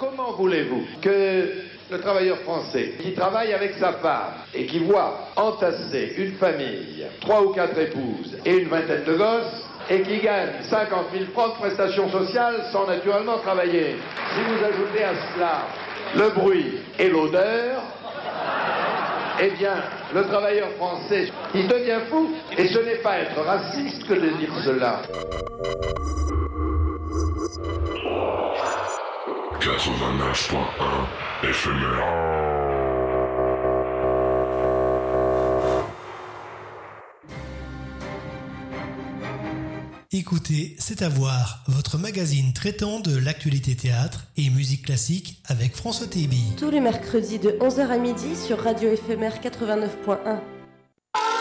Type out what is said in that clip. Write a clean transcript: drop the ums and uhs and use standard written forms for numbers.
comment voulez-vous que le travailleur français qui travaille avec sa femme et qui voit entasser une famille, 3 ou 4 épouses et une vingtaine de gosses, et qui gagne 50 000 francs de prestations sociales sans naturellement travailler. Si vous ajoutez à cela le bruit et l'odeur, eh bien, le travailleur français, il devient fou. Et ce n'est pas être raciste que de dire cela. 89.1 éphémère. Écoutez, c'est à voir, votre magazine traitant de l'actualité théâtre et musique classique avec François Tébi. Tous les mercredis de 11h à midi sur Radio Éphémère 89.1.